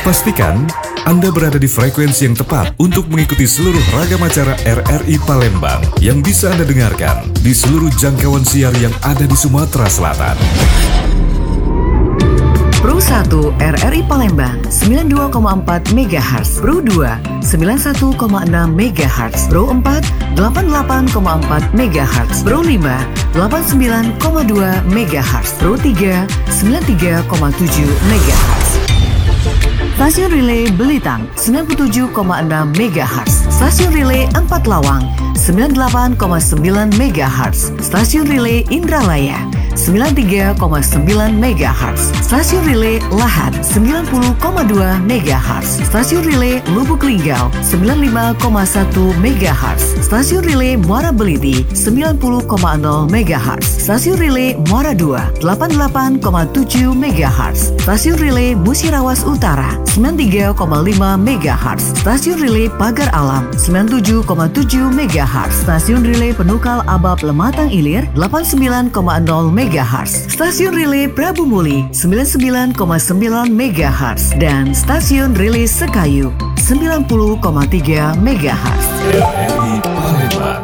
Pastikan Anda berada di frekuensi yang tepat untuk mengikuti seluruh ragam acara RRI Palembang yang bisa Anda dengarkan di seluruh jangkauan siar yang ada di Sumatera Selatan. Pro 1 RRI Palembang 92,4 MHz, Pro 2 91,6 MHz, Pro 4 88,4 MHz, Pro 5 89,2 MHz, Pro 3 93,7 MHz. Stasiun Relay Belitang 97,6 MHz, Stasiun Relay 4 Lawang 98,9 MHz, Stasiun Relay Indralaya 93,9 MHz, Stasiun Relay Lahat 90,2 MHz, Stasiun Relay Lubuk Linggau 95,1 MHz, Stasiun Relay Muara Beliti 90,0 MHz, Stasiun Relay Muara 2 88,7 MHz, Stasiun Relay Musirawas Utara 93,5 MHz, Stasiun Relay Pagar Alam 97,7 MHz, Stasiun Relay Penukal Abab Lematang Ilir 89,0 MHz, Stasiun Relay Prabu Muli 99,9 MHz, dan Stasiun Relay Sekayu 90,3 MHz. RRI Palembang.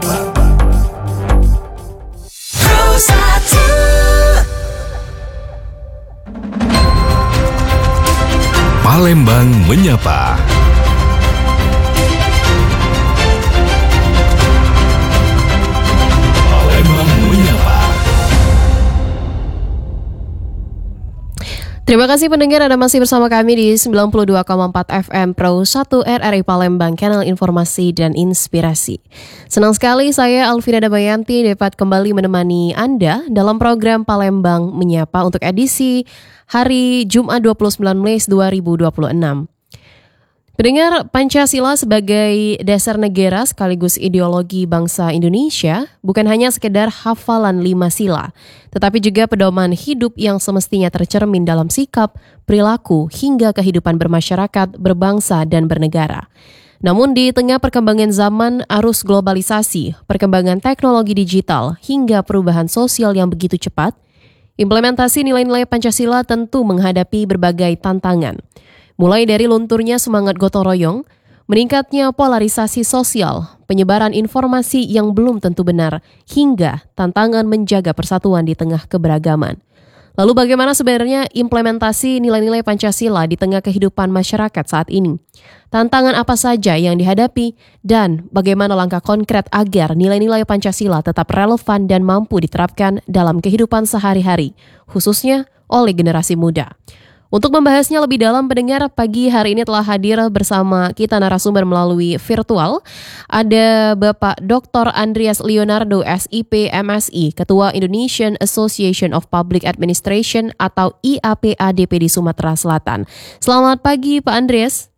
Palembang Menyapa. Palembang Menyapa. Terima kasih pendengar, Anda masih bersama kami di 92,4 FM Pro 1 RRI Palembang, kanal informasi dan inspirasi. Senang sekali saya Alvira Damayanti dapat kembali menemani Anda dalam program Palembang Menyapa untuk edisi hari Jumat 29 Mei 2026. Pendengar, Pancasila sebagai dasar negara sekaligus ideologi bangsa Indonesia bukan hanya sekedar hafalan 5 sila, tetapi juga pedoman hidup yang semestinya tercermin dalam sikap, perilaku, hingga kehidupan bermasyarakat, berbangsa, dan bernegara. Namun di tengah perkembangan zaman, arus globalisasi, perkembangan teknologi digital, hingga perubahan sosial yang begitu cepat, implementasi nilai-nilai Pancasila tentu menghadapi berbagai tantangan. Mulai dari lunturnya semangat gotong royong, meningkatnya polarisasi sosial, penyebaran informasi yang belum tentu benar, hingga tantangan menjaga persatuan di tengah keberagaman. Lalu bagaimana sebenarnya implementasi nilai-nilai Pancasila di tengah kehidupan masyarakat saat ini? Tantangan apa saja yang dihadapi dan bagaimana langkah konkret agar nilai-nilai Pancasila tetap relevan dan mampu diterapkan dalam kehidupan sehari-hari, khususnya oleh generasi muda? Untuk membahasnya lebih dalam, pendengar, pagi hari ini telah hadir bersama kita narasumber melalui virtual. Ada Bapak Dr. Andreas Leonardo, SIP, MSI, Ketua Indonesian Association of Public Administration atau IAPA-DPD Sumatera Selatan. Selamat pagi Pak Andreas.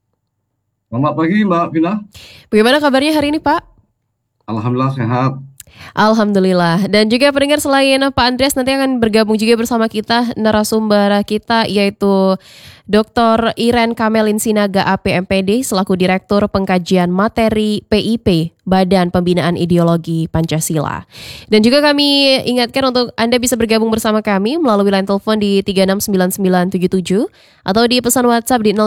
Selamat pagi Mbak Vina. Bagaimana kabarnya hari ini Pak? Alhamdulillah sehat. Alhamdulillah. Dan juga pendengar, selain Pak Andreas, nanti akan bergabung juga bersama kita narasumber kita, yaitu Dr. Iren Kamelin Sinaga APMPD selaku Direktur Pengkajian Materi PIP Badan Pembinaan Ideologi Pancasila. Dan juga kami ingatkan untuk Anda bisa bergabung bersama kami melalui line telepon di 369977 atau di pesan WhatsApp di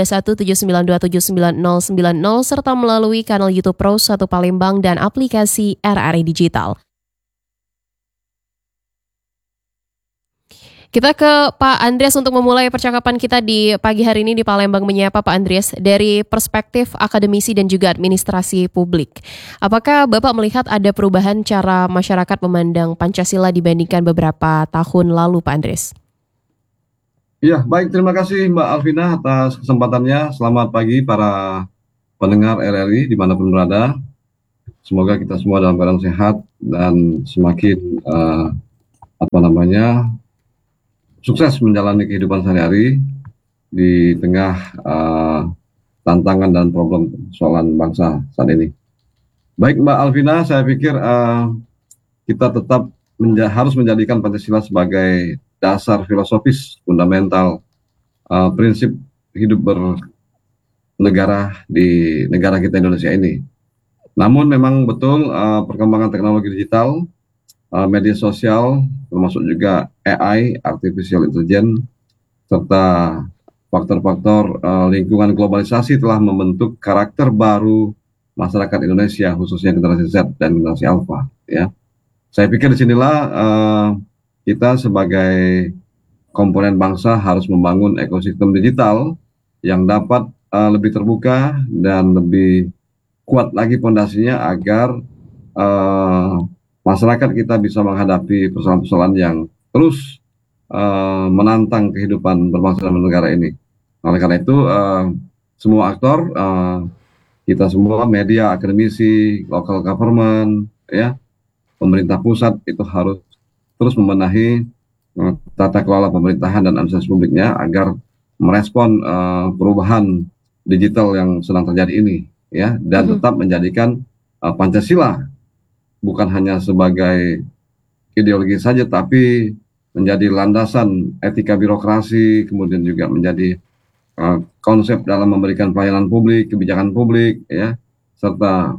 082179279090 serta melalui kanal YouTube Pro 1 Palembang dan aplikasi RRI Digital. Kita ke Pak Andreas untuk memulai percakapan kita di pagi hari ini di Palembang Menyapa. Pak Andreas, dari perspektif akademisi dan juga administrasi publik, apakah Bapak melihat ada perubahan cara masyarakat memandang Pancasila dibandingkan beberapa tahun lalu, Pak Andreas? Ya, baik, terima kasih Mbak Alvina atas kesempatannya. Selamat pagi para pendengar RRI dimanapun berada. Semoga kita semua dalam keadaan sehat dan semakin sukses menjalani kehidupan sehari-hari di tengah tantangan dan problem persoalan bangsa saat ini. Baik Mbak Alvina, saya pikir kita tetap harus menjadikan Pancasila sebagai dasar filosofis fundamental prinsip hidup bernegara di negara kita Indonesia ini. Namun memang betul perkembangan teknologi digital, media sosial, termasuk juga AI, artificial intelligence, serta faktor-faktor lingkungan globalisasi telah membentuk karakter baru masyarakat Indonesia, khususnya generasi Z dan generasi Alpha. Ya, saya pikir disinilah kita sebagai komponen bangsa harus membangun ekosistem digital yang dapat lebih terbuka dan lebih kuat lagi pondasinya agar masyarakat kita bisa menghadapi persoalan-persoalan yang terus menantang kehidupan berbangsa dan bernegara ini. Oleh karena itu, semua aktor, kita semua media, akademisi, local government, ya, pemerintah pusat itu harus terus membenahi tata kelola pemerintahan dan administrasi publiknya agar merespon perubahan digital yang sedang terjadi ini, ya, dan tetap menjadikan Pancasila bukan hanya sebagai ideologi saja, tapi menjadi landasan etika birokrasi, kemudian juga menjadi konsep dalam memberikan pelayanan publik, kebijakan publik, ya, serta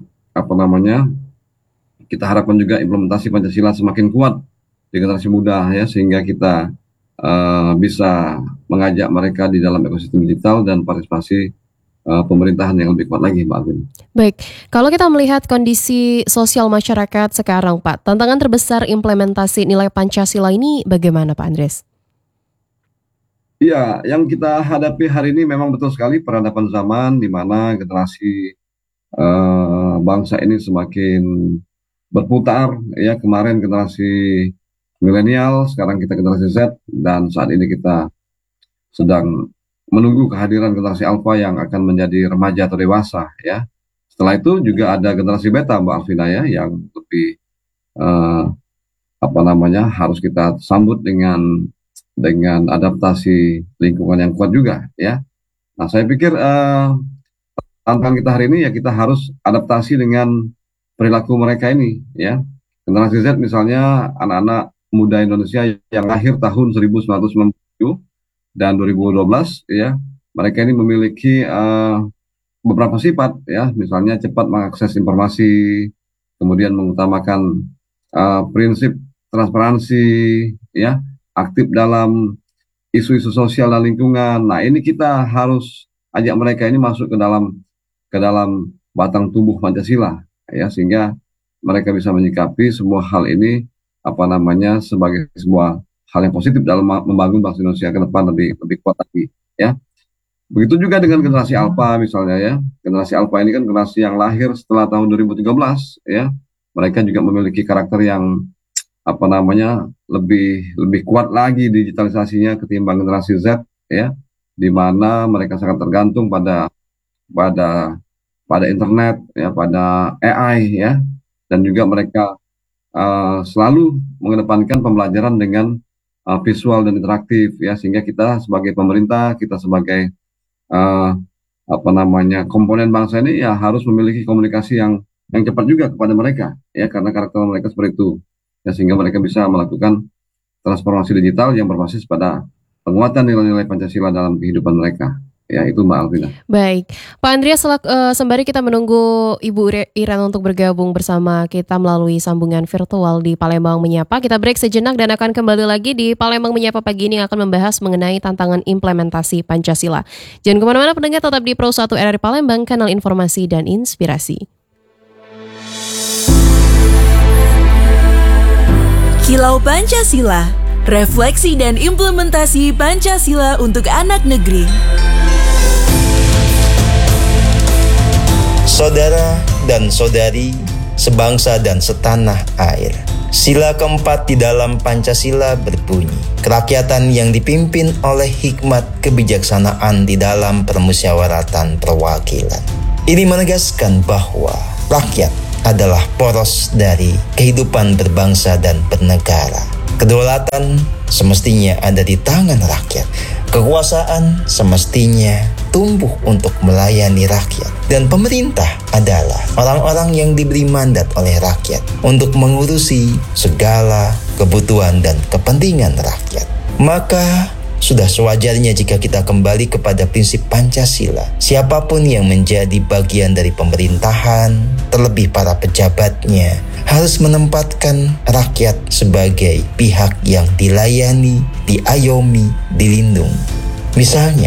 kita harapkan juga implementasi Pancasila semakin kuat di generasi muda, ya, sehingga kita bisa mengajak mereka di dalam ekosistem digital dan partisipasi pemerintahan yang lebih kuat lagi, Mbak Alvin. Baik, kalau kita melihat kondisi sosial masyarakat sekarang, Pak, tantangan terbesar implementasi nilai Pancasila ini bagaimana, Pak Andreas? Iya, yang kita hadapi hari ini memang betul sekali peradaban zaman di mana generasi bangsa ini semakin berputar. Ya, kemarin generasi milenial, sekarang kita generasi Z, dan saat ini kita sedang menunggu kehadiran generasi Alpha yang akan menjadi remaja atau dewasa. Ya, setelah itu juga ada generasi Beta, Mbak Alvina, ya, yang lebih harus kita sambut dengan adaptasi lingkungan yang kuat juga, ya. Nah, saya pikir tantangan kita hari ini ya kita harus adaptasi dengan perilaku mereka ini, ya. Generasi Z misalnya anak-anak muda Indonesia yang lahir tahun 1997 dan 2012, ya. Mereka ini memiliki beberapa sifat, ya, misalnya cepat mengakses informasi, kemudian mengutamakan prinsip transparansi, ya, aktif dalam isu-isu sosial dan lingkungan. Nah, ini kita harus ajak mereka ini masuk ke dalam batang tubuh Pancasila, ya, sehingga mereka bisa menyikapi semua hal ini sebagai sebuah hal yang positif dalam membangun bangsa Indonesia ke depan lebih kuat lagi, ya. Begitu juga dengan generasi Alpha misalnya, ya. Generasi Alpha ini kan generasi yang lahir setelah tahun 2013, ya. Mereka juga memiliki karakter yang lebih kuat lagi digitalisasinya ketimbang generasi Z, ya, di mana mereka sangat tergantung pada internet, ya, pada AI, ya, dan juga mereka selalu mengedepankan pembelajaran dengan visual dan interaktif, ya, sehingga kita sebagai pemerintah, kita sebagai komponen bangsa ini ya harus memiliki komunikasi yang cepat juga kepada mereka, ya, karena karakter mereka seperti itu. Ya, sehingga mereka bisa melakukan transformasi digital yang berbasis pada penguatan nilai-nilai Pancasila dalam kehidupan mereka. Ya, itu Mbak Alvina. Baik, Pak Andreas, sembari kita menunggu Ibu Iren untuk bergabung bersama kita melalui sambungan virtual di Palembang Menyapa, kita break sejenak dan akan kembali lagi di Palembang Menyapa pagi ini yang akan membahas mengenai tantangan implementasi Pancasila. Jangan kemana-mana pendengar, tetap di Pro 1 RRI Palembang, kanal informasi dan inspirasi. Kilau Pancasila, refleksi dan implementasi Pancasila untuk anak negeri. Saudara dan saudari, sebangsa dan setanah air. Sila keempat di dalam Pancasila berbunyi, kerakyatan yang dipimpin oleh hikmat kebijaksanaan di dalam permusyawaratan perwakilan. Ini menegaskan bahwa rakyat adalah poros dari kehidupan berbangsa dan bernegara. Kedaulatan semestinya ada di tangan rakyat. Kekuasaan semestinya tumbuh untuk melayani rakyat. Dan pemerintah adalah orang-orang yang diberi mandat oleh rakyat untuk mengurusi segala kebutuhan dan kepentingan rakyat. Maka sudah sewajarnya jika kita kembali kepada prinsip Pancasila. Siapapun yang menjadi bagian dari pemerintahan, terlebih para pejabatnya, harus menempatkan rakyat sebagai pihak yang dilayani, diayomi, dilindungi. Misalnya,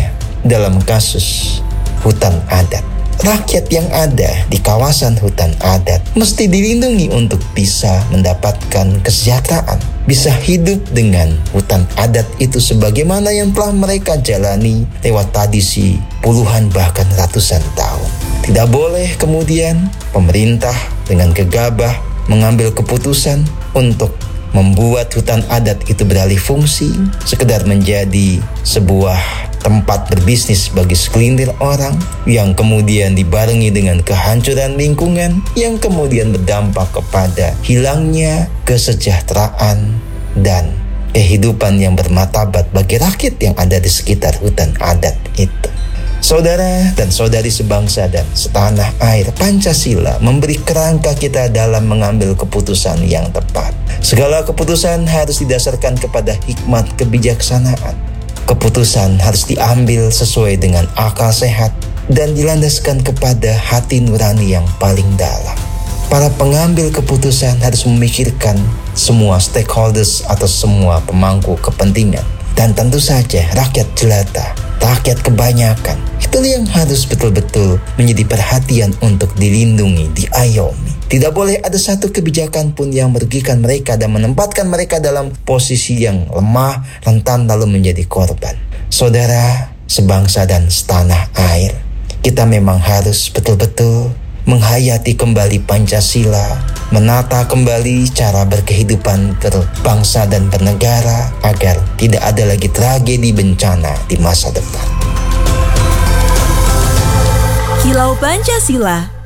dalam kasus hutan adat. Rakyat yang ada di kawasan hutan adat mesti dilindungi untuk bisa mendapatkan kesejahteraan, bisa hidup dengan hutan adat itu sebagaimana yang telah mereka jalani lewat tradisi puluhan bahkan ratusan tahun. Tidak boleh kemudian pemerintah dengan gegabah mengambil keputusan untuk membuat hutan adat itu beralih fungsi, sekedar menjadi sebuah tempat berbisnis bagi segelintir orang, yang kemudian dibarengi dengan kehancuran lingkungan, yang kemudian berdampak kepada hilangnya kesejahteraan dan kehidupan yang bermartabat bagi rakyat yang ada di sekitar hutan adat itu. Saudara dan saudari sebangsa dan setanah air, Pancasila memberi kerangka kita dalam mengambil keputusan yang tepat. Segala keputusan harus didasarkan kepada hikmat kebijaksanaan. Keputusan harus diambil sesuai dengan akal sehat dan dilandaskan kepada hati nurani yang paling dalam. Para pengambil keputusan harus memikirkan semua stakeholders atau semua pemangku kepentingan. Dan tentu saja rakyat jelata, rakyat kebanyakan, itu yang harus betul-betul menjadi perhatian untuk dilindungi, diayomi. Tidak boleh ada satu kebijakan pun yang merugikan mereka dan menempatkan mereka dalam posisi yang lemah, rentan lalu menjadi korban. Saudara, sebangsa dan setanah air, kita memang harus betul-betul menghayati kembali Pancasila, menata kembali cara berkehidupan berbangsa dan bernegara agar tidak ada lagi tragedi bencana di masa depan. Kilau Pancasila,